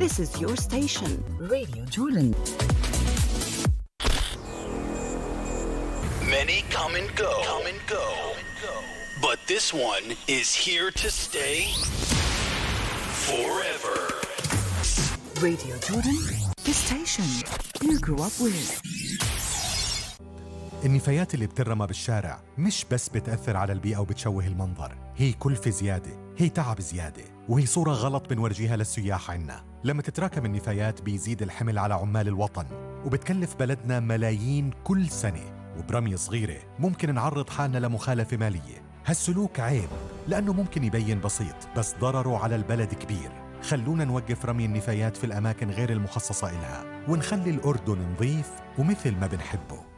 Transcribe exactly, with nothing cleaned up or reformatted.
This is your station, Radio Jordan. Many come and go, come and go, but this one is here to stay forever. Radio Jordan, the station you grew up with. النفايات اللي بترمى بالشارع مش بس بتأثر على البيئة وبتشوه المنظر، هي كلفة زيادة، هي تعب زيادة، وهي صورة غلط بنورجيها للسياح عنا. لما تتراكم النفايات بيزيد الحمل على عمال الوطن، وبتكلف بلدنا ملايين كل سنة، وبرمية صغيرة ممكن نعرض حالنا لمخالفة مالية. هالسلوك عيب لأنه ممكن يبين بسيط بس ضرره على البلد كبير. خلونا نوقف رمي النفايات في الأماكن غير المخصصة إلها، ونخلي الأردن نظيف ومثل ما بنحبه.